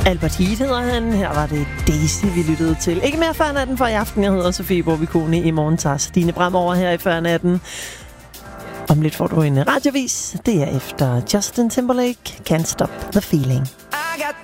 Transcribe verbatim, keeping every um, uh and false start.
Albert Heat hedder han. Her var det Daisy, vi lyttede til. Ikke mere før natten for i aften. Jeg hedder Sofie Bovicone. I morgen tager Stine Bram over her i før natten. Om lidt får du en radiovis. Det er efter Justin Timberlake, Can't Stop the Feeling.